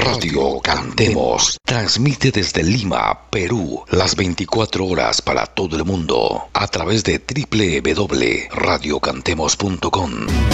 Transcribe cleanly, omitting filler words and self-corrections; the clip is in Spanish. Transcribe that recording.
Radio Cantemos transmite desde Lima, Perú, las 24 horas para todo el mundo a través de www.radiocantemos.com.